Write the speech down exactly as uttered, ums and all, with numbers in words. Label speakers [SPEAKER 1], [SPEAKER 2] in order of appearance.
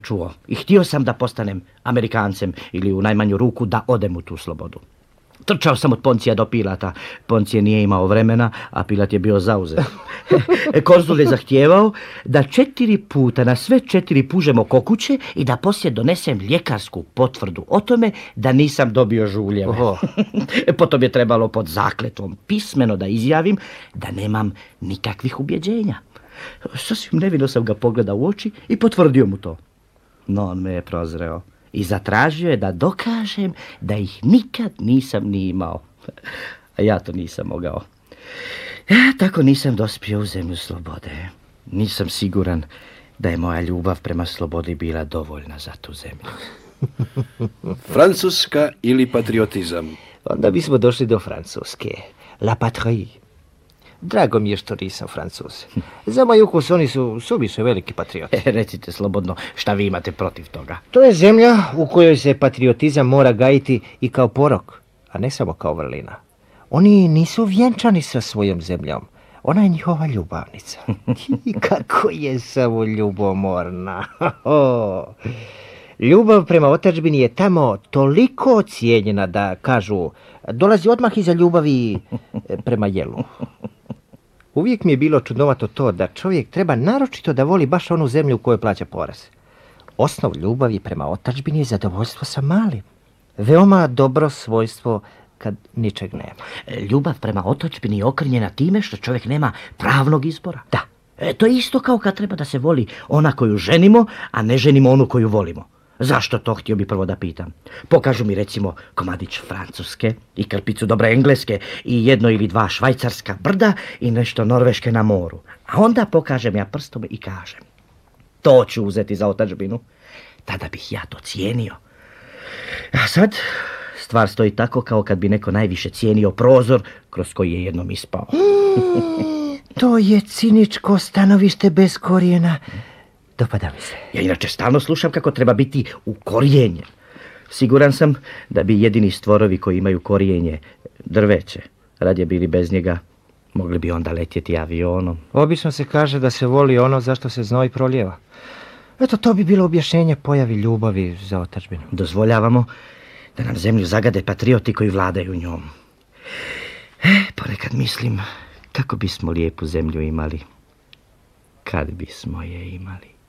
[SPEAKER 1] čuo i htio sam da postanem Amerikancem ili u najmanju ruku da odem u tu slobodu. Trčao sam od Poncija do Pilata. Poncije nije imao vremena, a Pilat je bio zauzet. Konzul je zahtijevao da četiri puta na sve četiri pužemo kokuće i da poslije donesem ljekarsku potvrdu o tome da nisam dobio žuljeve. Potom je trebalo pod zakletvom pismeno da izjavim da nemam nikakvih ubjeđenja. Sasvim nevino sam ga pogledao u oči i potvrdio mu to. No, on me je prozreo i zatražio je da dokažem da ih nikad nisam ni imao. A ja to nisam mogao. Ja tako nisam dospio u zemlju slobode. Nisam siguran da je moja ljubav prema slobodi bila dovoljna za tu zemlju.
[SPEAKER 2] Francuska ili patriotizam?
[SPEAKER 3] Onda bismo došli do Francuske. La patrie. Drago mi je što nisam Francuz. Za moj ukus oni su suviše veliki patrioti.
[SPEAKER 1] E, recite slobodno šta vi imate protiv toga.
[SPEAKER 3] To je zemlja u kojoj se patriotizam mora gajiti i kao porok, a ne samo kao vrlina. Oni nisu vjenčani sa svojom zemljom. Ona je njihova ljubavnica. I kako je samo ljubomorna. Ljubav prema otadžbini je tamo toliko cijenjena da kažu dolazi odmah iza ljubavi prema jelu. Uvijek mi je bilo čudnovato to da čovjek treba naročito da voli baš onu zemlju u kojoj plaća porez. Osnov ljubavi prema otadžbini je zadovoljstvo sa malim. Veoma dobro svojstvo kad ničeg nema.
[SPEAKER 1] Ljubav prema otadžbini je okrnjena time što čovjek nema pravnog izbora.
[SPEAKER 3] Da.
[SPEAKER 1] E, to je isto kao kad treba da se voli ona koju ženimo, a ne ženimo onu koju volimo. Zašto to, htio bi prvo da pitam? Pokažu mi recimo komadić francuske i krpicu dobre engleske i jedno ili dva švajcarska brda i nešto norveške na moru. A onda pokažem ja prstom i kažem to ću uzeti za otadžbinu. Tada bih ja to cijenio. A sad stvar stoji tako kao kad bi neko najviše cijenio prozor kroz koji je jednom ispao.
[SPEAKER 3] To je ciničko stanovište bez korijena. Dopada mi se.
[SPEAKER 1] Ja inače stalno slušam kako treba biti ukorijenjen. Siguran sam da bi jedini stvorovi koji imaju korijenje, drveće, radije bili bez njega, mogli bi onda letjeti avionom.
[SPEAKER 3] Obično se kaže da se voli ono zašto se znoj proljeva. Eto, to bi bilo objašnjenje pojavi ljubavi za otadžbinu.
[SPEAKER 1] Dozvoljavamo da nam zemlju zagade patrioti koji vladaju njom. E, ponekad mislim kako bismo lijepu zemlju imali kad bismo je imali.